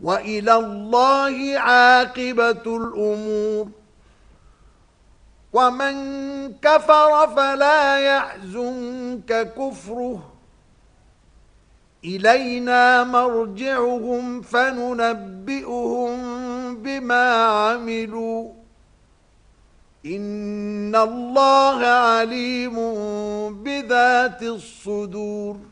وإلى الله عاقبة الأمور. ومن كفر فلا يحزنك كفره، إلينا مرجعهم فننبئهم بما عملوا، إن الله عليم بذات الصدور.